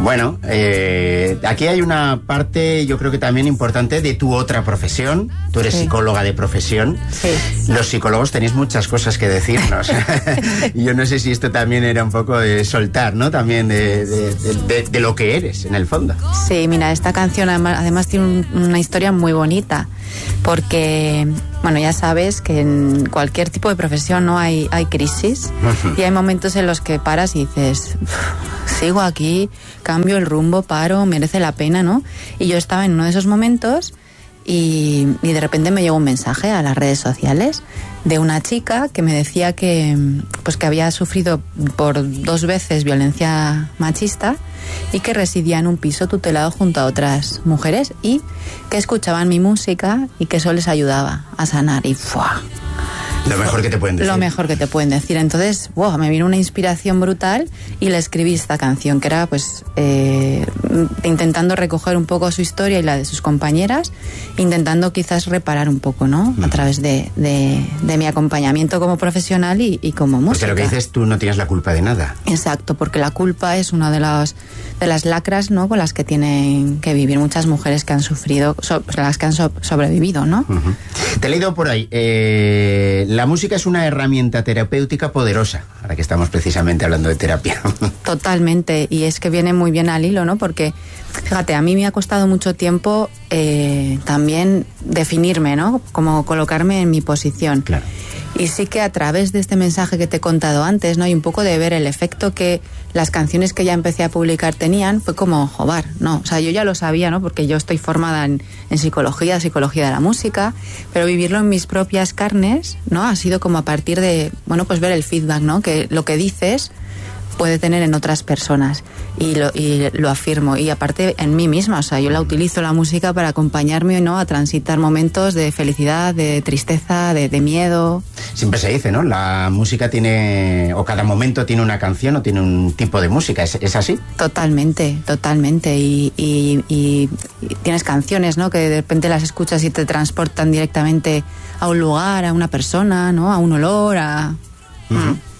Bueno, aquí hay una parte, yo creo que también importante, de tu otra profesión. Tú eres psicóloga de profesión. Sí. Los psicólogos tenéis muchas cosas que decirnos. Yo no sé si esto también era un poco de soltar, ¿no? También de lo que eres, en el fondo. Sí, mira, esta canción además tiene una historia muy bonita, porque, bueno, ya sabes que en cualquier tipo de profesión no hay crisis, y hay momentos en los que paras y dices, sigo aquí, cambio el rumbo, paro, merece la pena, ¿no? Y yo estaba en uno de esos momentos y de repente me llegó un mensaje a las redes sociales de una chica que me decía que había sufrido por 2 veces violencia machista y que residía en un piso tutelado junto a otras mujeres y que escuchaban mi música y que eso les ayudaba a sanar. Y ¡fua! Lo mejor que te pueden decir. Lo mejor que te pueden decir. Entonces, me vino una inspiración brutal y le escribí esta canción, que era intentando recoger un poco su historia y la de sus compañeras, intentando quizás reparar un poco, ¿no? A través de mi acompañamiento como profesional y como música. Porque lo que dices, tú no tienes la culpa de nada. Exacto, porque la culpa es una de las lacras, ¿no?, con las que tienen que vivir muchas mujeres que han sufrido, las que han sobrevivido, ¿no? Te he leído por ahí, la música es una herramienta terapéutica poderosa, ahora que estamos precisamente hablando de terapia. Totalmente, y es que viene muy bien al hilo, ¿no? Porque, fíjate, a mí me ha costado mucho tiempo también definirme, ¿no? Como colocarme en mi posición. Claro. Y sí que a través de este mensaje que te he contado antes, ¿no?, y un poco de ver el efecto que las canciones que ya empecé a publicar tenían, fue como, joder, no, o sea, yo ya lo sabía, ¿no?, porque yo estoy formada en psicología de la música, pero vivirlo en mis propias carnes, ¿no?, ha sido como a partir de, ver el feedback, ¿no?, que lo que dices puede tener en otras personas, y lo afirmo, y aparte en mí misma, o sea, yo la utilizo, la música, para acompañarme, ¿no?, a transitar momentos de felicidad, de tristeza, de miedo. Siempre se dice, ¿no?, la música tiene, o cada momento tiene una canción o tiene un tipo de música, ¿es así? Totalmente, y tienes canciones, ¿no?, que de repente las escuchas y te transportan directamente a un lugar, a una persona, ¿no?, a un olor,